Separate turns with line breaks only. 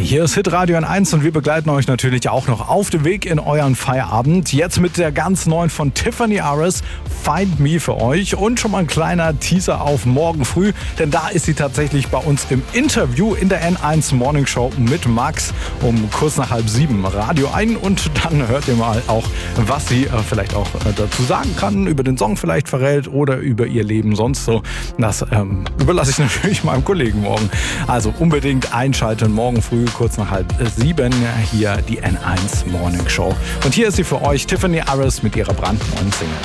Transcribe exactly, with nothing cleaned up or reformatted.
Hi, hier ist Hitradio N eins und wir begleiten euch natürlich auch noch auf dem Weg in euren Feierabend. Jetzt mit der ganz neuen von Tiffany Aris, Find Me für euch. Und schon mal ein kleiner Teaser auf morgen früh, denn da ist sie tatsächlich bei uns im Interview in der N eins Morning Show mit Max um kurz nach halb sieben Radio ein. Und dann hört ihr mal auch, was sie äh, vielleicht auch äh, dazu sagen kann, über den Song vielleicht verrät oder über ihr Leben sonst so. Das ähm, überlasse ich natürlich meinem Kollegen morgen. Also unbedingt einschalten, morgen früh kurz nach halb sieben hier die N eins Morning Show. Und hier ist sie für euch, Tiffany Aris mit ihrer brandneuen Single.